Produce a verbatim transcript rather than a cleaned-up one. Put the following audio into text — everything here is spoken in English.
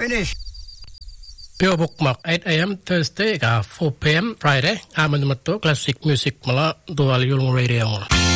finish. Pure Bookmark eight a.m. Thursday ka four p.m. Friday. Aman mato classic music mala dual yung radio.